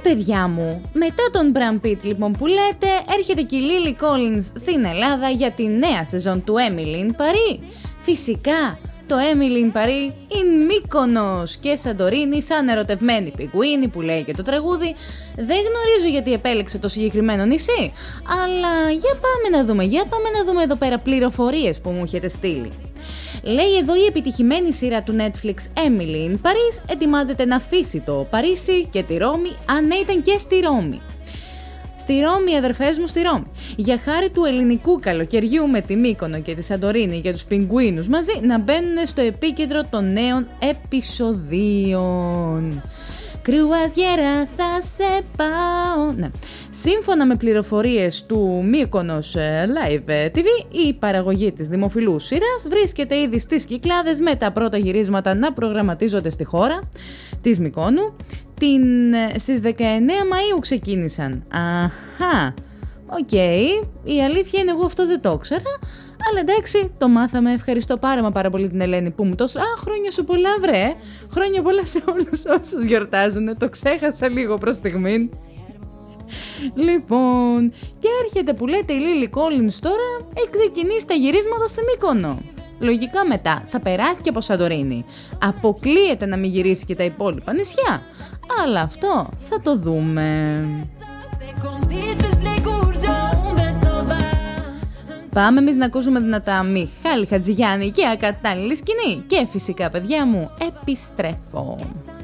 παιδιά μου, μετά τον Brad Pitt λοιπόν που λέτε, έρχεται και η Lily Collins στην Ελλάδα για τη νέα σεζόν του Emily in Paris. Φυσικά, το Emily in Paris in Μύκονος και Σαντορίνη σαν ερωτευμένη πιγκουίνη που λέει και το τραγούδι. Δεν γνωρίζω γιατί επέλεξε το συγκεκριμένο νησί, αλλά για πάμε να δούμε εδώ πέρα πληροφορίες που μου έχετε στείλει. Λέει εδώ η επιτυχημένη σειρά του Netflix Emily in Paris ετοιμάζεται να αφήσει το Παρίσι και τη Ρώμη, αν ήταν και στη Ρώμη. Στη Ρώμη, αδερφές μου, στη Ρώμη. Για χάρη του ελληνικού καλοκαιριού με τη Μύκονο και τη Σαντορίνη και τους πιγκουίνους μαζί να μπαίνουν στο επίκεντρο των νέων επεισοδίων. Κρουαζιέρα θα σε πάω. Ναι. Σύμφωνα με πληροφορίες του Μύκονος Live TV, η παραγωγή της δημοφιλούς σειράς βρίσκεται ήδη στις Κυκλάδες με τα πρώτα γυρίσματα να προγραμματίζονται στη χώρα της Μυκόνου. Στις 19 Μαΐου ξεκίνησαν. Αχα, οκ. Η αλήθεια είναι εγώ αυτό δεν το ήξερα. Αλλά εντάξει, το μάθαμε. Ευχαριστώ πάρα πολύ την Ελένη που μου τόσο. Χρόνια σου πολλά, βρε! Χρόνια πολλά σε όλους όσους γιορτάζουν. Το ξέχασα λίγο προς στιγμήν. Λοιπόν, και έρχεται που λέτε η Lily Collins τώρα, ξεκινήσει τα γυρίσματα στη Μύκονο. Λογικά μετά θα περάσει και από Σαντορίνη. Αποκλείεται να μην γυρίσει και τα υπόλοιπα νησιά. Αλλά αυτό θα το δούμε. Πάμε εμείς να ακούσουμε δυνατά Μιχάλη Χατζηγιάννη και ακατάλληλη σκηνή. Και φυσικά, παιδιά μου, επιστρέφω.